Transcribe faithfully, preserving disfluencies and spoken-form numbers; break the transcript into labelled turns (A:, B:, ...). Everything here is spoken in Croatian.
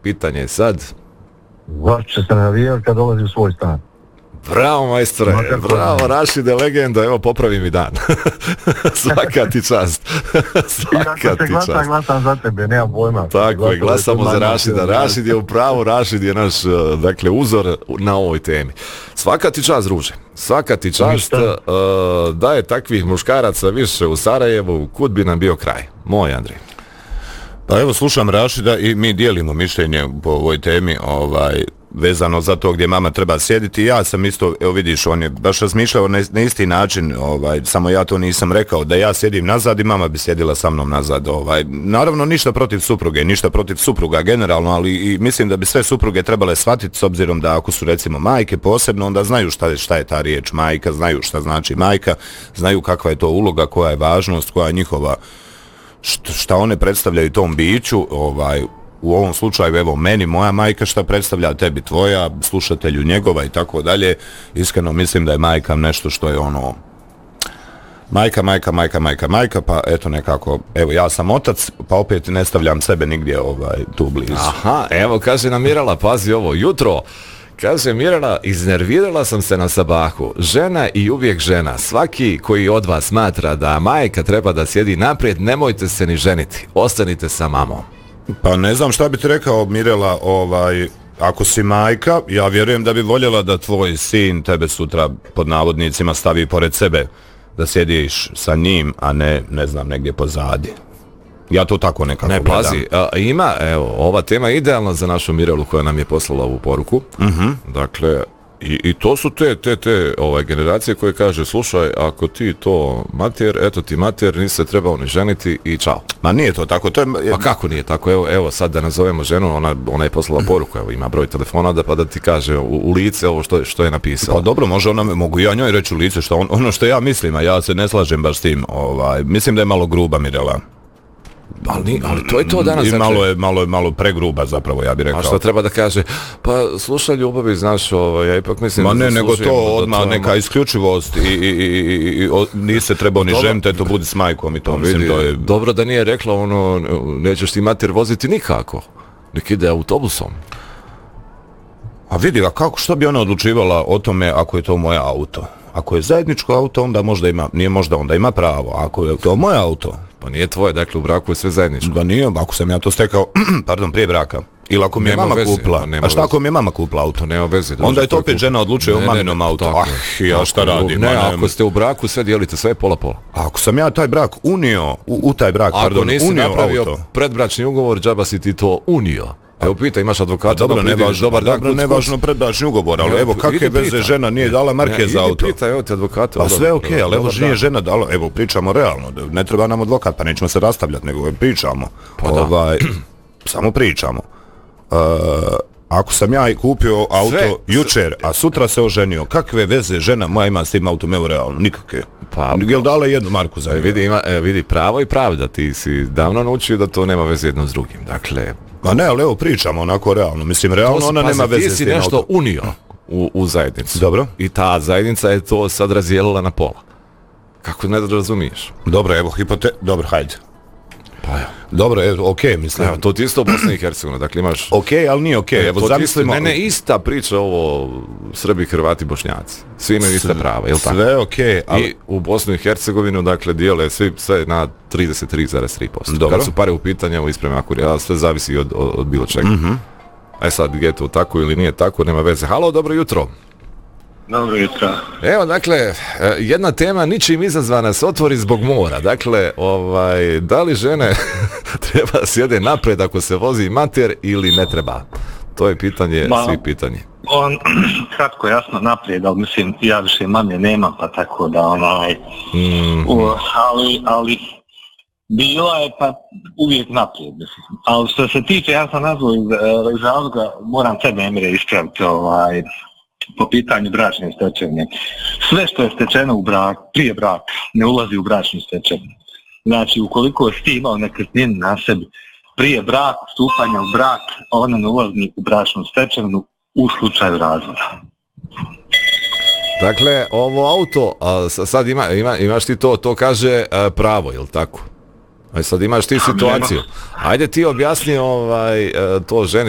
A: pitanje je sad...
B: Zašto će se navijati kad dolazi u svoj stan?
A: Bravo, majstore, bravo, Rašide, legenda, evo, popravi mi dan. Svaka ti čast. Svaka ti čast.
B: Ja glasam za tebe, nemam pojma.
A: Tako je, glasamo za Rašida. Rašid je u pravu, Rašid je naš, dakle, uzor na ovoj temi. Svaka ti čast, druže. Svaka ti čast, uh, da je takvih muškaraca više u Sarajevu, kud bi nam bio kraj? Moj, Andrej.
C: Pa evo, slušam Rašida i mi dijelimo mišljenje po ovoj temi, ovaj, vezano za to gdje mama treba sjediti. Ja sam isto, evo vidiš, on je baš razmišljao na, na isti način, ovaj, samo ja to nisam rekao, da ja sjedim nazad i mama bi sjedila sa mnom nazad. Ovaj. Naravno, ništa protiv supruge, ništa protiv supruga generalno, ali i mislim da bi sve supruge trebale shvatiti, s obzirom da ako su recimo majke posebno, onda znaju šta je, šta je ta riječ majka, znaju šta znači majka, znaju kakva je to uloga, koja je važnost, koja je njihova, šta one predstavljaju tom biću, ovaj, u ovom slučaju, evo, meni, moja majka šta predstavlja, tebi tvoja, slušatelju njegova i tako dalje. Iskreno mislim da je majka nešto što je ono, majka, majka, majka, majka, majka, pa eto nekako, evo, ja sam otac, pa opet ne stavljam sebe nigdje ovaj, tu blizu.
A: Aha, evo, kaže nam Mirala, pazi ovo, jutro, kaže Mirala, iznervirala sam se na sabahu. Žena i uvijek žena. Svaki koji od vas smatra da majka treba da sjedi naprijed, nemojte se ni ženiti. Ostanite sa mamom.
C: Pa ne znam šta bi ti rekao, Mirela, ovaj, ako si majka, ja vjerujem da bi voljela da tvoj sin tebe sutra pod navodnicima stavi pored sebe, da sjediš sa njim, a ne, ne znam, negdje pozadi. Ja to tako nekako
A: ne,
C: gledam.
A: Pazi, a, ima, evo, ova tema je idealna za našu Mirelu koja nam je poslala ovu poruku.
C: Uh-huh.
A: Dakle, i, i to su te, te, te ovaj, generacije koje kaže, slušaj, ako ti to mater, eto ti mater, nisi se trebao ni ženiti i čao.
C: Ma nije to tako, to je...
A: Pa kako nije tako? Evo, evo sad da nazovemo ženu, ona, ona je poslala poruku, evo, ima broj telefona da pa da ti kaže u, u lice ovo što je, što je napisala.
C: Pa dobro, može ona, mogu ja njoj reći u lice što on, ono što ja mislim, a ja se ne slažem baš s tim, ovaj, mislim da je malo gruba Mirela.
A: Ali, ali to je to danas.
C: I malo je, malo je malo pregruba zapravo, ja bih rekao.
A: A što treba da kaže? Pa slušaj ljubavi, znaš, ovo, ja ipak mislim...
C: Ma ne, nego to odmah to, neka isključivost i, i, i, i nisi se trebao ni ženiti, eto budi s majkom i to, mislim, vidi, to je...
A: Dobro da nije rekla ono, nećeš ti mater voziti nikako, nek ide autobusom.
C: A vidi, a kako, što bi ona odlučivala o tome ako je to moje auto? Ako je zajedničko auto, onda možda ima, nije možda, onda ima pravo. Ako je to moje auto...
A: Pa nije tvoje, dakle u braku je sve zajedničko.
C: Da nije, ako sam ja to stekao, pardon, prije braka. Ili ako mi je mama veze, kupila. A šta ako mi je mama kupila auto?
A: Nema veze.
C: Onda je to opet žena odlučuje o maminom auto. Ah, ja šta radim?
A: Ne, ako ste u braku, sve dijelite, sve pola pola.
C: Ako sam ja taj brak unio, u, u taj brak,
A: ako
C: pardon,
A: nisi
C: unio
A: napravio
C: auto.
A: predbračni ugovor, džaba si ti to unio. Evo pita, imaš advokata,
C: dobro,
A: dobro,
C: ne važno,
A: dobar dan,
C: dobro, ne važno predbračni ugovor, ali evo kakve veze žena nije dala marke za auto.
A: Idi pita, evo ti advokata.
C: Pa sve okej, ali evo nije žena dala, evo pričamo realno, ne treba nam advokat, pa nećemo se rastavljati, nego pričamo. Ovaj, samo pričamo. Ako sam ja kupio auto jučer, a sutra se oženio, kakve veze žena moja ima s tim autom, evo realno, nikakve. Pa, jel dala jednu marku za
A: vidi, ima, vidi, pravo i pravda, ti si davno naučio da to nema veze jedno s drugim, dakle...
C: Ma ne, ali evo pričamo onako realno, mislim, realno si, ona pazi, nema veze s tim autom.
A: Ti si nešto unio u, u zajednicu.
C: Dobro.
A: I ta zajednica je to sad razdijelila na pola. Kako ne razumiješ?
C: Dobro, evo, hipote... Dobro, hajde.
A: Pa ja.
C: Dobro, evo, okej, okay, mislim.
A: Evo, to ti isto u Bosni i Hercegovini, dakle imaš...
C: Okej, okay, ali nije okej, okay. Evo, zamislimo...
A: Ne, ne, ista priča ovo Srbi, Hrvati, Bošnjaci. Svi imaju iste prava, je li tako?
C: Sve okej, okay, ali...
A: I u Bosnu i Hercegovinu, dakle, dijele svi, sve na trideset tri zarez tri posto. Kad su pare u pitanje, evo, isprema kurija, sve zavisi od, od, od bilo čega.
C: Mm-hmm.
A: E sad, je to tako ili nije tako, nema veze. Halo, dobro jutro.
D: Dobro jutro.
A: Evo, dakle, jedna tema ničim izazvana se otvori zbog mora. Dakle, ovaj, da li žene treba sjede napred ako se vozi mater ili ne treba? To je pitanje, Ma, svi pitanje.
D: On, kratko, jasno, naprijed, ali mislim, ja više manje nemam, pa tako da onaj... Mm-hmm. U, ali, ali, bila je pa uvijek naprijed, mislim. Ali što se tiče, ja sam nazvao iz, iz razloga, moram tebe, Emire, ispraviti, ovaj... po pitanju bračne stečevine. Sve što je stečeno u brak, prije braka, ne ulazi u bračnu stečevinu. Znači, ukoliko si ti imao nekretninu na sebi, prije braka, stupanja u brak, ona ne ulazi u bračnu stečevinu u slučaju razvoda.
A: Dakle, ovo auto, a sad ima, ima, imaš ti to, to kaže a, pravo, je li tako? A sad imaš ti situaciju. Ajde ti objasni ovaj, to ženi.